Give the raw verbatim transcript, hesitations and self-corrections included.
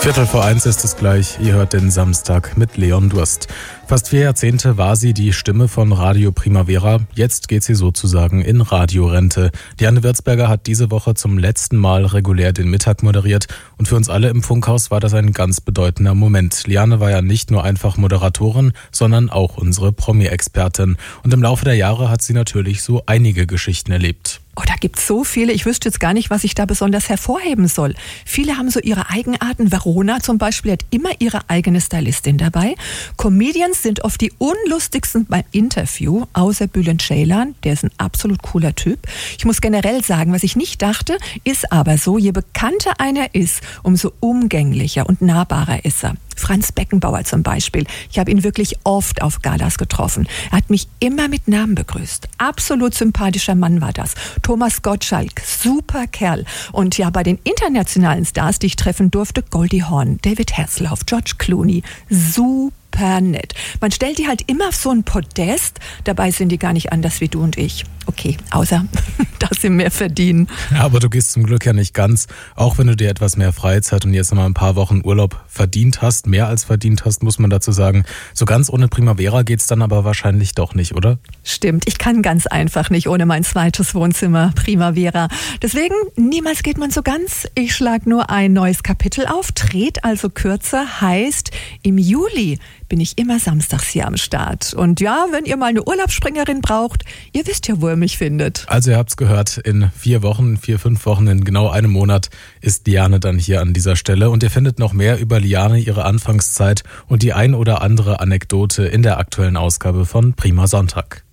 Viertel vor eins ist es gleich. Ihr hört den Samstag mit Leon Durst. Fast vier Jahrzehnte war sie die Stimme von Radio Primavera. Jetzt geht sie sozusagen in Radiorente. Diane Würzberger hat diese Woche zum letzten Mal regulär den Mittag moderiert. Und für uns alle im Funkhaus war das ein ganz bedeutender Moment. Liane war ja nicht nur einfach Moderatorin, sondern auch unsere Promi-Expertin. Und im Laufe der Jahre hat sie natürlich so einige Geschichten erlebt. Oh, da gibt's so viele. Ich wüsste jetzt gar nicht, was ich da besonders hervorheben soll. Viele haben so ihre Eigenarten. Verona zum Beispiel hat immer ihre eigene Stylistin dabei. Comedians sind oft die unlustigsten beim Interview, außer Bülent Ceylan. Der ist ein absolut cooler Typ. Ich muss generell sagen, was ich nicht dachte, ist aber so, je bekannter einer ist, umso umgänglicher und nahbarer ist er. Franz Beckenbauer zum Beispiel. Ich habe ihn wirklich oft auf Galas getroffen. Er hat mich immer mit Namen begrüßt. Absolut sympathischer Mann war das. Thomas Gottschalk, super Kerl. Und ja, bei den internationalen Stars, die ich treffen durfte, Goldie Hawn, David Hasselhoff, George Clooney, super nett. Man stellt die halt immer auf so ein Podest, dabei sind die gar nicht anders wie du und ich. Okay, außer, dass sie mehr verdienen. Ja, aber du gehst zum Glück ja nicht ganz, auch wenn du dir etwas mehr Freizeit und jetzt noch mal ein paar Wochen Urlaub verdient hast, mehr als verdient hast, muss man dazu sagen. So ganz ohne Primavera geht's dann aber wahrscheinlich doch nicht, oder? Stimmt, ich kann ganz einfach nicht ohne mein zweites Wohnzimmer Primavera. Deswegen, niemals geht man so ganz. Ich schlage nur ein neues Kapitel auf, dreht also kürzer, heißt im Juli bin ich immer samstags hier am Start. Und ja, wenn ihr mal eine Urlaubsspringerin braucht, ihr wisst ja, wo ihr mich findet. Also ihr habt's gehört, in vier Wochen, vier, fünf Wochen, in genau einem Monat ist Liane dann hier an dieser Stelle. Und ihr findet noch mehr über Liane, ihre Anfangszeit und die ein oder andere Anekdote in der aktuellen Ausgabe von Prima Sonntag.